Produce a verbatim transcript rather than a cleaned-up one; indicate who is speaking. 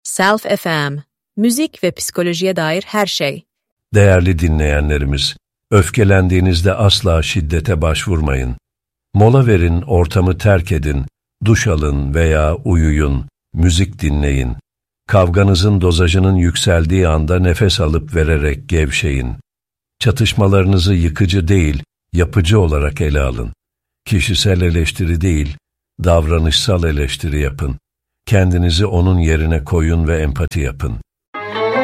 Speaker 1: Self F M, müzik ve psikolojiye dair her şey.
Speaker 2: Değerli dinleyenlerimiz, öfkelendiğinizde asla şiddete başvurmayın. Mola verin, ortamı terk edin, duş alın veya uyuyun, müzik dinleyin. Kavganızın dozajının yükseldiği anda nefes alıp vererek gevşeyin. Çatışmalarınızı yıkıcı değil, yapıcı olarak ele alın. Kişisel eleştiri değil, davranışsal eleştiri yapın. Kendinizi onun yerine koyun ve empati yapın.